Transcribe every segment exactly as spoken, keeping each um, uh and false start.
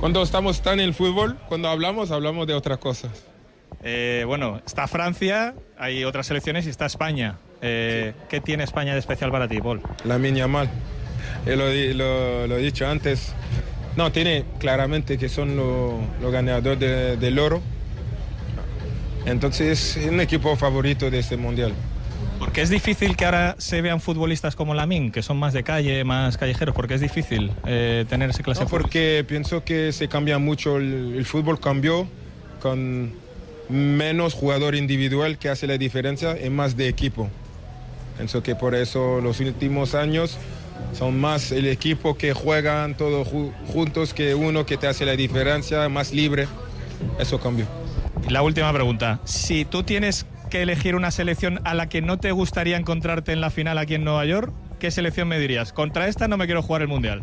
Cuando estamos tan en el fútbol, cuando hablamos, hablamos de otras cosas. Eh, bueno, está Francia, hay otras selecciones y está España. Eh, sí. ¿Qué tiene España de especial para ti, Paul? Lamine Yamal. Eh, lo, lo, lo he dicho antes. No, tiene claramente que son los lo ganadores de, del oro. Entonces, es un equipo favorito de este mundial. Porque es difícil que ahora se vean futbolistas como Lamine, que son más de calle, más callejeros, porque es difícil eh, tener esa clase no, de fútbol. Porque pienso que se cambia mucho, el, el fútbol cambió con menos jugador individual que hace la diferencia y más de equipo. Pienso que por eso los últimos años son más el equipo que juegan todos ju- juntos que uno que te hace la diferencia, más libre. Eso cambió. La última pregunta. Si tú tienes que elegir una selección a la que no te gustaría encontrarte en la final aquí en Nueva York, ¿qué selección me dirías? Contra esta no me quiero jugar el Mundial.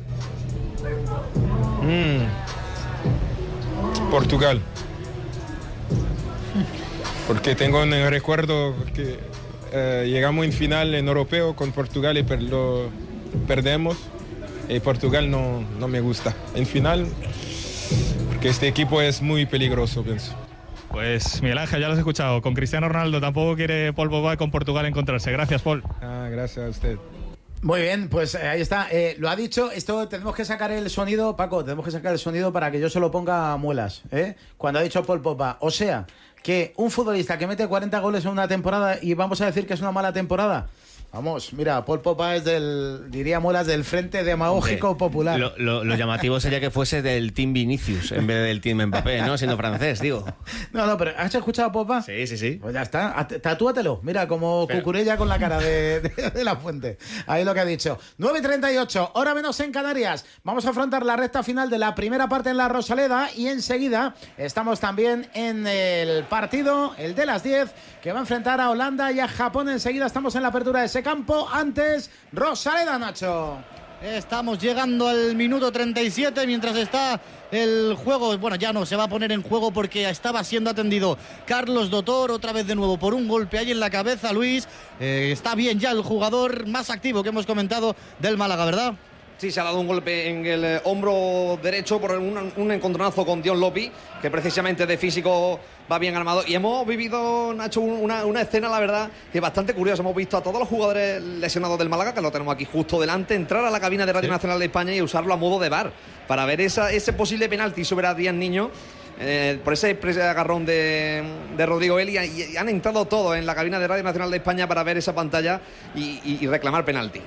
Mm. Portugal. Porque tengo un recuerdo que eh, llegamos en final en europeo con Portugal y per- lo perdemos. Y Portugal no, no me gusta. En final, porque este equipo es muy peligroso, pienso. Pues Miguel Ángel, ya lo has escuchado. Con Cristiano Ronaldo tampoco quiere Paul Pogba con Portugal encontrarse. Gracias, Paul. Ah, gracias a usted. Muy bien, pues eh, ahí está. Eh, lo ha dicho, esto tenemos que sacar el sonido, Paco, tenemos que sacar el sonido para que yo se lo ponga a muelas, ¿eh? Cuando ha dicho Paul Pogba. O sea, que un futbolista que mete cuarenta goles en una temporada y vamos a decir que es una mala temporada. Vamos, mira, Paul Pogba es del, diría muelas, del Frente Demagógico Hombre, Popular. Lo, lo, lo llamativo sería que fuese del Team Vinicius en vez del Team Mbappé, ¿no? Siendo francés, digo. No, no, pero ¿has escuchado a Pogba? Sí, sí, sí. Pues ya está, tatúatelo. Mira, como pero... Cucurella con la cara de, de, de la Fuente. Ahí lo que ha dicho. nueve treinta y ocho, hora menos en Canarias. Vamos a afrontar la recta final de la primera parte en la Rosaleda y enseguida estamos también en el partido, el de las diez, que va a enfrentar a Holanda y a Japón. Enseguida estamos en la apertura de ese campo. Antes, Rosaleda, Nacho. Estamos llegando al minuto treinta y siete mientras está el juego. Bueno, ya no se va a poner en juego porque estaba siendo atendido Carlos Dotor otra vez de nuevo por un golpe ahí en la cabeza, Luis. Eh, está bien ya el jugador más activo que hemos comentado del Málaga, ¿verdad? Sí, se ha dado un golpe en el eh, hombro derecho por un, un encontronazo con Dion Lopi, que precisamente de físico va bien armado. Y hemos vivido, Nacho, una, una escena, la verdad, que es bastante curiosa. Hemos visto a todos los jugadores lesionados del Málaga, que lo tenemos aquí justo delante, entrar a la cabina de Radio sí. Nacional de España y usarlo a modo de bar, para ver esa, ese posible penalti sobre Adrián Niño. Eh, por ese, por ese agarrón de, de Rodrigo Elia, y, y han entrado todos en la cabina de Radio Nacional de España para ver esa pantalla y, y, y reclamar penalti.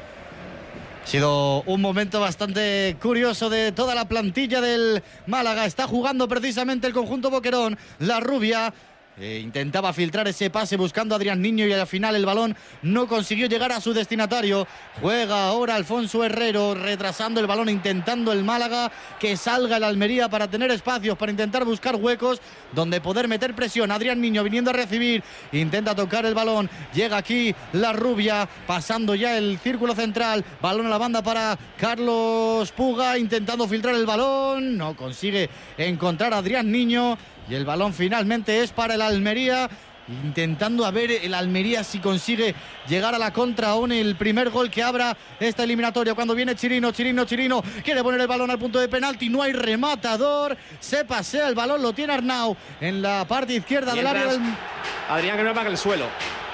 Ha sido un momento bastante curioso de toda la plantilla del Málaga. Está jugando precisamente el conjunto Boquerón. La Rubia eh, intentaba filtrar ese pase buscando a Adrián Niño y al final el balón no consiguió llegar a su destinatario. Juega ahora Alfonso Herrero retrasando el balón, intentando el Málaga que salga el Almería para tener espacios, para intentar buscar huecos donde poder meter presión. Adrián Niño viniendo a recibir, intenta tocar el balón, llega aquí la Rubia, pasando ya el círculo central, balón a la banda para Carlos Puga, intentando filtrar el balón, no consigue encontrar a Adrián Niño y el balón finalmente es para el Almería, intentando a ver el Almería si consigue llegar a la contra aún el primer gol que abra esta eliminatoria. Cuando viene Chirino, Chirino, Chirino quiere poner el balón al punto de penalti, no hay rematador, se pasea el balón, lo tiene Arnau en la parte izquierda Mientras, del área del... Adrián que no paga el suelo.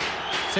Sí.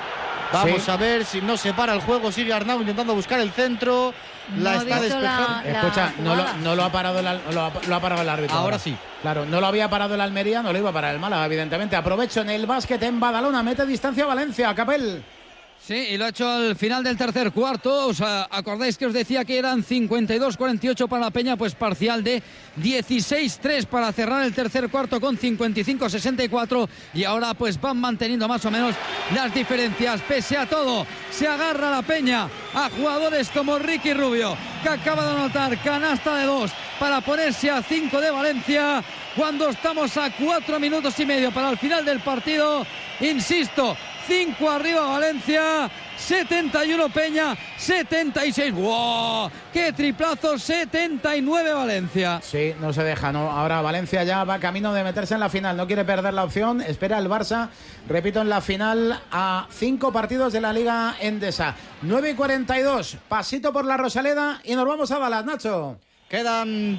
Vamos sí. a ver si no se para el juego, sigue Arnau intentando buscar el centro. La no está despejando. La, Escucha, la no, lo, no lo ha parado el, lo ha, lo ha parado el árbitro. Ahora, ahora sí. Claro, no lo había parado el Almería, no lo iba a parar el Málaga, evidentemente. Aprovecho en el básquet en Badalona, mete distancia a Valencia, Capel. Sí, y lo ha hecho al final del tercer cuarto. ¿Os acordáis que os decía que eran cincuenta y dos cuarenta y ocho para la Peña? Pues parcial de dieciséis tres para cerrar el tercer cuarto con cincuenta y cinco sesenta y cuatro. Y ahora pues van manteniendo más o menos las diferencias. Pese a todo, se agarra la Peña a jugadores como Ricky Rubio, que acaba de anotar canasta de dos para ponerse a cinco de Valencia, cuando estamos a cuatro minutos y medio para el final del partido. Insisto, cinco arriba Valencia, setenta y uno Peña, setenta y seis. ¡Wow! ¡Qué triplazo! setenta y nueve Valencia. Sí, no se deja, ¿no? Ahora Valencia ya va camino de meterse en la final, no quiere perder la opción, espera el Barça, repito, en la final a cinco partidos de la Liga Endesa. nueve y cuarenta y dos, pasito por la Rosaleda y nos vamos a Balas, Nacho. Quedan